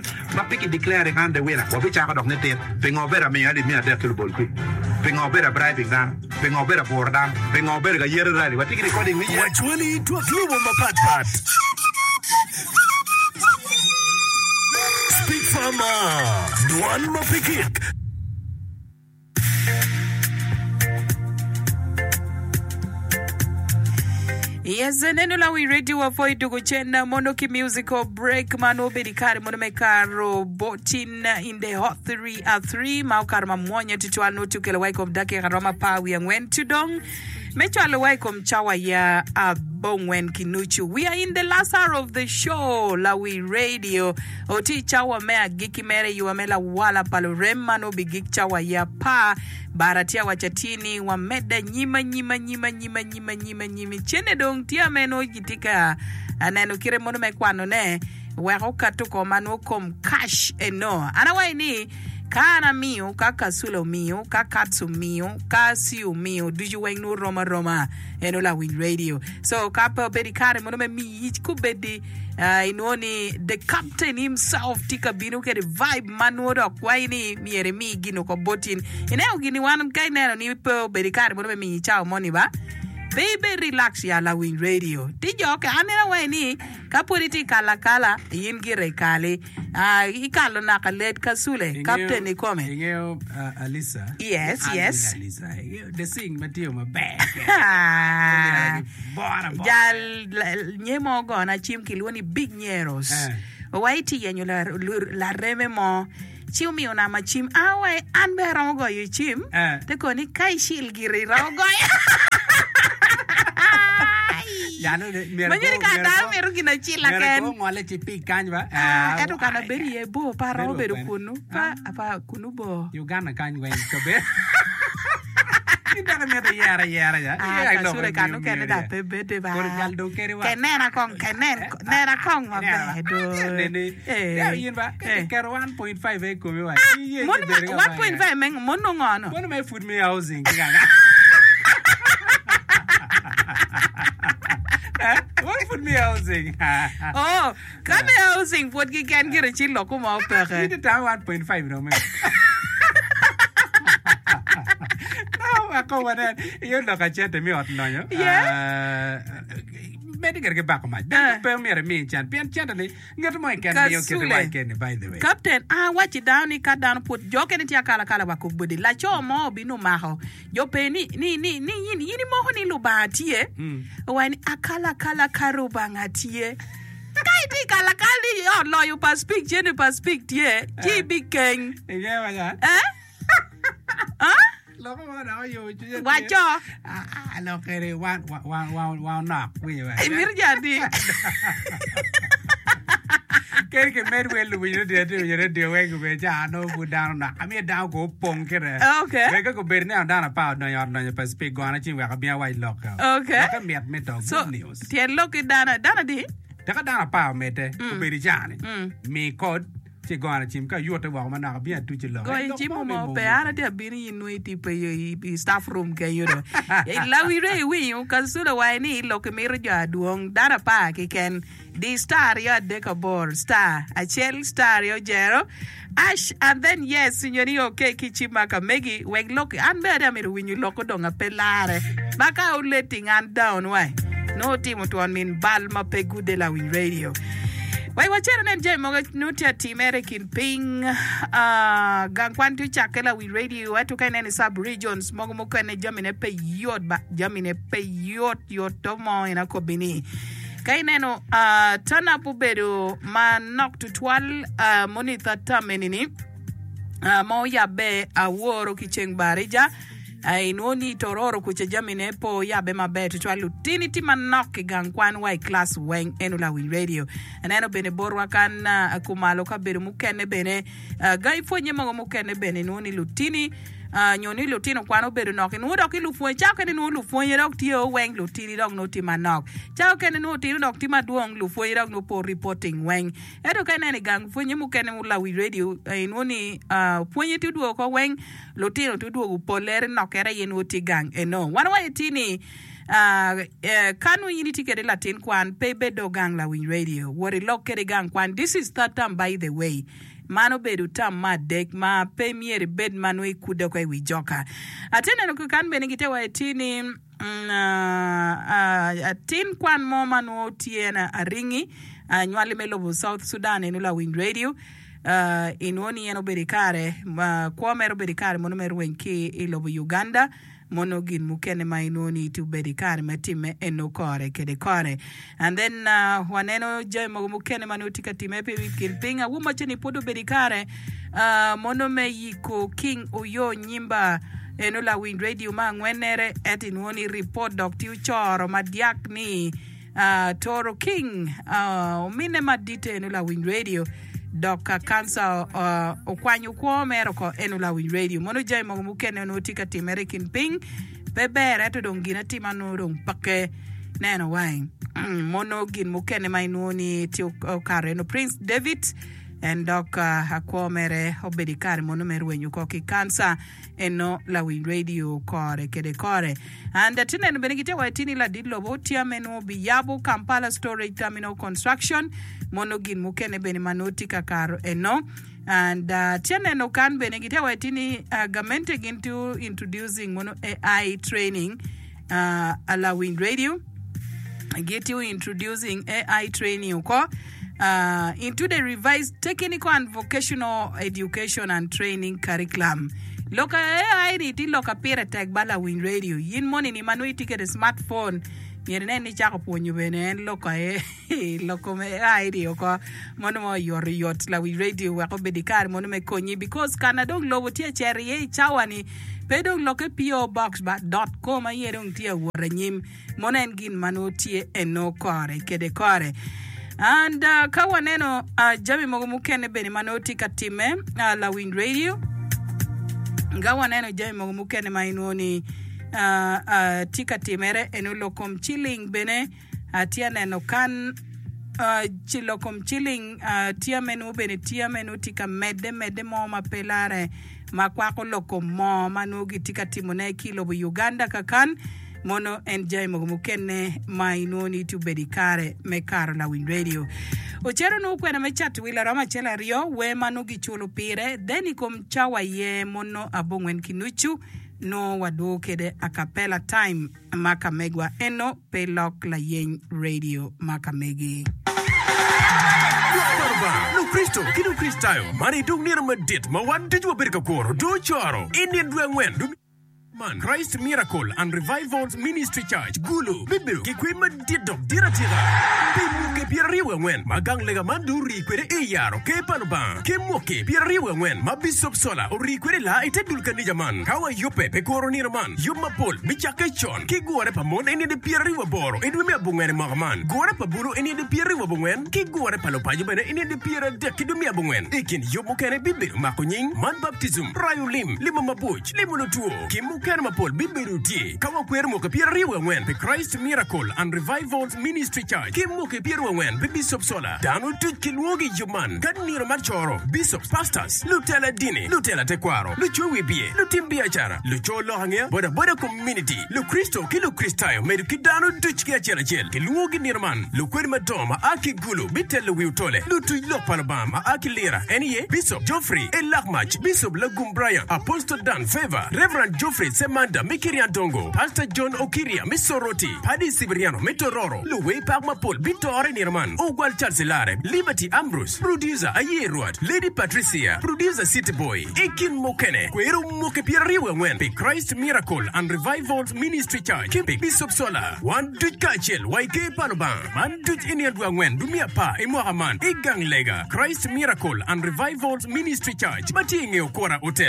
one Mapiki declaring and the winner. What we talk about net, being over me, I did me a death ball quick. Being over bribing down, being over board down, being over a year rally. What taking recording me? Wachwani to a club on my pat. Speak Farmer, Duan Mapikik. Yes, neno la we ready wa foi tukuchenda mono ki musical break mano bedikari mono mekaro botin in the hot 3 at 3 mau karma mwanya tutuano tukele waikom dake karama pa yang wen tudong mechalo waikom chawa ya abongwen kinuchu. We are in the last hour of the show la we radio oti chawa mea giki mere yuamela wala palorem mano bigik chawa ya pa baratia wachatini wameda nyima chene dong tia meno jitika aneno kire mono mekwano ne wako katuko mano kom cash eno anawai ni kana mio kakasulo mio kakatsu mio kasiu mio duju weng no roma eno la win radio so kapa bedi kare mono me mi ich kubedi inoni the captain himself tika binu ke the vibe manuodo kwaini miere mi gino ko botin ineo gini wan kai neno ni po bedi kare mono me mi chao moni ba baby relax ya la win radio tijo ke anena weni kapuriti kala yin gire kale ikalo na kalet kasule captain ikome ngeo Alisa yes Alisa the sing matio ma back jal nyemo go na chim kilwoni big nyeros waiti yenyo la reme mo chiumi ona machim awe anbero go yu chim te koni kai shil gire rogo Manyeri kata meru kina chila ken. Meru ngole chipi kanjwa. Eto kana beri e bo paro beru kunu. Apa kunu bo. Uganda kanjwa kabe. Kita meru yara ya. Kasure kanu kene da pebede ba. Kenena kong mabedo. Ya yin ba. Kero 1.5 e kumi wa. 1.5 meng mono ngono. Mono me food me housing. What put me housing? Oh, come housing. What you can get a chill loco more per. You did 1.5 no man. No, I come with that. You look at chat me out no. Yeah. Medical get back on my pay me a mean chan. Pian chantly. Get my candy by the way. Captain, watch it down, cut down, put joke and tia kala baku budi. La cho mo bino maho. Yo penny ni mohoni lubatie. When akala karubanga tie. Kaiti kala kali oh lo you pas speak jenny pas speak tie. Ji big king. Yeah, Huh? Wacho look at it one knock we Mirjadi Keke medwell we you did way no go down I mean down go pong kere okay we go be now down about no your Pacific go on a we be a white lock okay me talk so news tie look dana di taka down about mete ko be jani me code che gona chimka yote wa mana bia tu chilo go chimo mo pe ana te bini inuiti pe staff room ke yodo la we re we kasula wa ni lo ke mir ja duong dara pa ke ken di star ya decabor star achel star yo jero ash and then yes signori okay kichima ka megi we look and better mir winyu loko donga pelare baka letting and down why no timo to min balma pe gude la win radio. Wai wachera nen je moga nutia timere kin ping gangwan tu chakela we radio watu kaine sub regions mogo mokane jamine pe yot yotomo ina kobini kaine no tana pubedo manok to 12 monita tamenini mo yabe aworo kicheng barija ai noni tororo kuche jamine po yabe mabeto to lutini timanok gangwan wai class weng enula we radio aneno bene borwa kan kumalo ka bere mukene bene gai fonye mo mukene bene noni lutini nyoni lutino kwano bedo nok no dok ilufuo cha kene no lufuo dok tio weng lutini dok no timanok cha kene no tino dok timaduong lufuo dok no po reporting weng edo kene ni gang fonye mukene mula we radio noni fonye tuduo ko weng lutino tuduo po ler nok era yen oti gang eno wan wa etini Kanu yiniti kede Latin kwan pe bedo gang la win radio. Wari lok kede gang kwan. This is third time by the way. Mano bedu tam ma dek ma pe mieri bed manu ikude kwa wijoka. Atene no kukan benigite wa etini tin kwan mo manu tiena aringi nywali melobo South Sudan enula win radio. Inoni yeno berikare kwa mero berikare mono mero wenki ilobo Uganda mono gin mukene ma inoni tu berikare matime enokore kede kore and then waneno jemo mukene manutika time pe wikin pinga wuma cheni podo berikare mono me yiko King Uyo nyimba enola win radio ma ngwenere eti nuoni report Dr. Choro madiak ni Toro King mine madite enola win radio Doka cancer okwanyu kwa meroko enula win radio mono jay mo mukene no tika timerikin ping bebere to dongina timano dong pake neno wine mono gin mukene mainoni ti okare no Prince David and doka akwomere obedikare mono merwenyu koki cancer eno la win radio kore kede kore and tinen benigite watini la didlo botia meno biyabo Kampala storage terminal construction mono gin mukene beni manoti kakaro eno and tiene no kan benigite watini gamente gintu introducing mono AI training ala win radio get you introducing AI training ko into the revised technical and vocational education and training curriculum. Loka AI ni ti loka pira tag bala win radio. Yin money ni manu itike the smartphone. Yene ni chako ponyo bene loka loko me AI di oko mono mo yot la win radio wako bedikari mono me konyi because kanadong lobo tia cherry chawani pedong loke PO box .com ayerong tia waranyim mono engin manu tie eno kore kede kore. And kawaneno jami mogumukene beni manoti katime la win radio gawaneno jami mogumukene mainoni tika timere enulokom chilling bene tia neno kan chilokom chilling tia menu bene tia menu tika mede mo mapelare makwako lokom mo manugi tika timone kilo bu Uganda kakan mono enjay mogumukene mainoni tu bedikare me karo la win radio ochero no kwena me chat wila rama chela rio we manugi chulo pire deni kom chawa ye mono abongwen kinuchu no wado kede acapella time makamegwa eno pelok la yen radio makamegi No Cristo, kinu Cristayo, mani dung nira madit, mawan tijwa berka koro, do choro, Indian duangwen, Christ Miracle and Revival's Ministry Church Gulu Bibiru Kikwima Didok Diratira Bimuke Pieriwe Wen Magang Lega Manduri Kwere Eyaro Kepanuba Kemoke Pieriwe Wen Mabisop Sola Ori Kwere La Itedulka Nijaman Kawa Yope Pekoro Niraman Yuma Pol Michake Chon Kiguare Pamon Eni de Pieriwe Boro Edwime Bungen Magaman Gore Paburu Eni de Pieriwe Bungen Kiguare Palopajabene Eni de Piera Dekidumia Bungen Ekin Yomukene Bibiru Makonyin Man Baptism Rayo Lim Lima Mabuch Limunutuo Kimuke Mapol Bibiruti Kawa Kwermo Pieriwe Wen Pe Christ Miracle and Revival's Ministry Church Kimuke Pieriwe Wen Bishop Sola Danu Tukilwogi Juman Kadniro Machoro Bishops Pastors Lutela Dini Lutela Tekwaro Lucho Wibie Lutimbia Chara Lucho Lohangia Boda Community Lu Cristo Kilu Cristayo Medu Kidanu Tuchkia Cherachel Kilwogi Nirman Lu Kwerma Doma Aki Gulu Bitelu Wiutole Lutu Lopalabama Aki Lira Enie Bishop Geoffrey Elakmach Bishop Lagum Brian Apostle Dan Favor Reverend Geoffrey Semanda Mikirian Dongo Pastor John Okiria Misoroti Paddy Siberiano Metororo Luwe Pagmapol Bitore Nirman Ogwal Chancelare Liberty Ambrose Producer Ayerwat Lady Patricia Producer City Boy Ekin Mokene Kweru Moke Pieriwe Wen Pe Christ Miracle and Revival's Ministry Church Kimpe Bishop Sola One Duch Kachel Waike Panoban Man Duch Indian Wen Dumia Pa Imohaman Igang Lega Christ Miracle and Revival's Ministry Church Matinge Okora Hotel